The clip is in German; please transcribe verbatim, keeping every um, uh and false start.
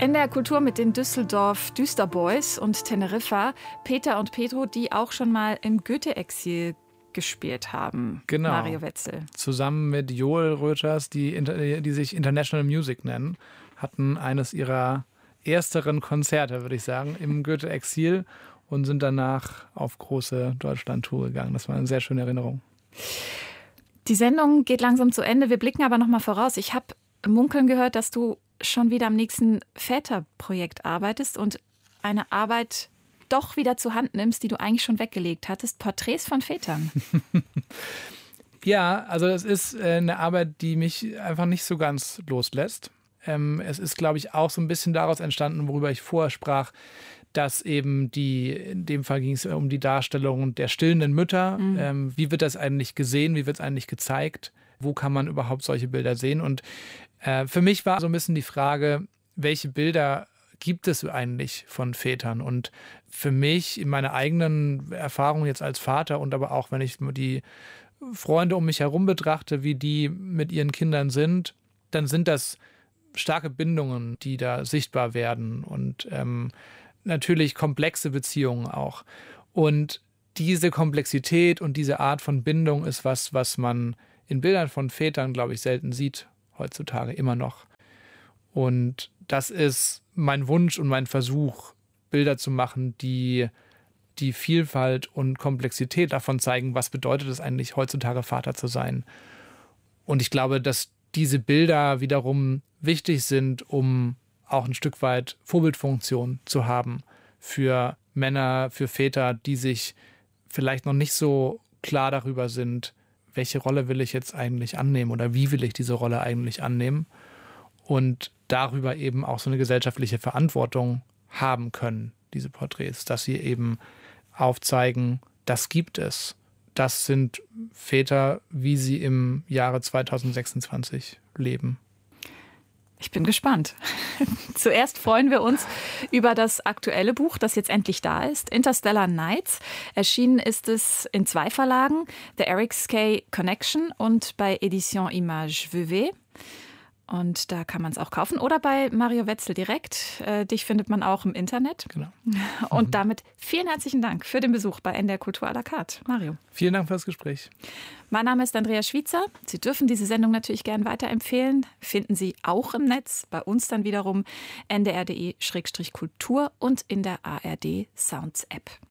In der Kultur mit den Düsseldorf Düsterboys und Teneriffa, Peter und Pedro, die auch schon mal im Goethe-Exil gespielt haben. Genau. Mario Wetzel. Zusammen mit Joel Röters, die, die sich International Music nennen, hatten eines ihrer ersteren Konzerte, würde ich sagen, im Goethe-Exil und sind danach auf große Deutschland-Tour gegangen. Das war eine sehr schöne Erinnerung. Die Sendung geht langsam zu Ende. Wir blicken aber noch mal voraus. Ich habe munkeln gehört, dass du schon wieder am nächsten Väterprojekt arbeitest und eine Arbeit doch wieder zur Hand nimmst, die du eigentlich schon weggelegt hattest. Porträts von Vätern. Ja, also es ist eine Arbeit, die mich einfach nicht so ganz loslässt. Es ist, glaube ich, auch so ein bisschen daraus entstanden, worüber ich vorher sprach, dass eben die, in dem Fall ging es um die Darstellung der stillenden Mütter. Mhm. Ähm, wie wird das eigentlich gesehen? Wie wird es eigentlich gezeigt? Wo kann man überhaupt solche Bilder sehen? Und äh, für mich war so ein bisschen die Frage, welche Bilder gibt es eigentlich von Vätern? Und für mich, in meiner eigenen Erfahrung jetzt als Vater und aber auch, wenn ich die Freunde um mich herum betrachte, wie die mit ihren Kindern sind, dann sind das starke Bindungen, die da sichtbar werden und ähm, natürlich komplexe Beziehungen auch. Und diese Komplexität und diese Art von Bindung ist was, was man in Bildern von Vätern, glaube ich, selten sieht, heutzutage immer noch. Und das ist mein Wunsch und mein Versuch, Bilder zu machen, die die Vielfalt und Komplexität davon zeigen, was bedeutet es eigentlich, heutzutage Vater zu sein. Und ich glaube, dass diese Bilder wiederum wichtig sind, um auch ein Stück weit Vorbildfunktion zu haben für Männer, für Väter, die sich vielleicht noch nicht so klar darüber sind, welche Rolle will ich jetzt eigentlich annehmen oder wie will ich diese Rolle eigentlich annehmen und darüber eben auch so eine gesellschaftliche Verantwortung haben können, diese Porträts, dass sie eben aufzeigen, das gibt es. Das sind Väter, wie sie im Jahre zweitausendsechsundzwanzig leben. Ich bin gespannt. Zuerst freuen wir uns über das aktuelle Buch, das jetzt endlich da ist, Interstellar Nights. Erschienen ist es in zwei Verlagen, The Eric Skay Connection und bei Edition Image Veuve. Und da kann man es auch kaufen. Oder bei Mario Wetzel direkt. Äh, dich findet man auch im Internet. Genau. Und mhm. damit vielen herzlichen Dank für den Besuch bei N D R Kultur à la carte. Mario. Vielen Dank für das Gespräch. Mein Name ist Andrea Schwitzer. Sie dürfen diese Sendung natürlich gern weiterempfehlen. Finden Sie auch im Netz. Bei uns dann wiederum n d r punkt d e Schrägstrich Kultur und in der A R D Sounds App.